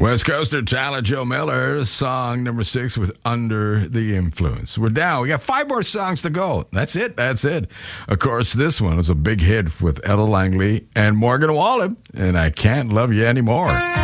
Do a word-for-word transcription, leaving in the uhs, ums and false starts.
West Coaster Tyler Joe Miller, song number six with Under the Influence. We're down. We got five more songs to go. That's it. That's it. Of course, this one was a big hit with Ella Langley and Morgan Wallen, and I Can't Love You Anymore.